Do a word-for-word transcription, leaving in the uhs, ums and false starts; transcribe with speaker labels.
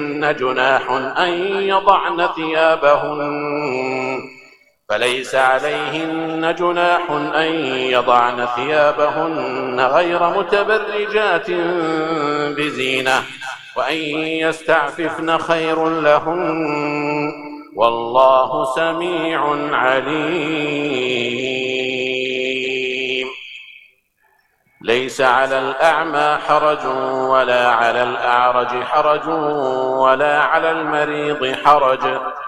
Speaker 1: جناح أن يضعن ثيابهن فليس عليهن جناح أن يضعن ثيابهن غير متبرجات بزينة وأن يستعففن خير لهن والله سميع عليم. ليس على الأعمى حرج ولا على الأعرج حرج ولا على المريض حرج